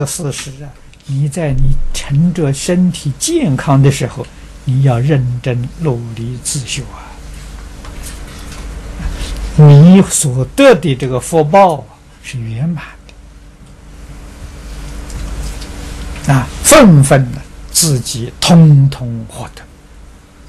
事实啊，你在你趁着身体健康的时候，你要认真努力自修啊。你所得的这个福报是圆满的啊，纷纷的自己通通获得。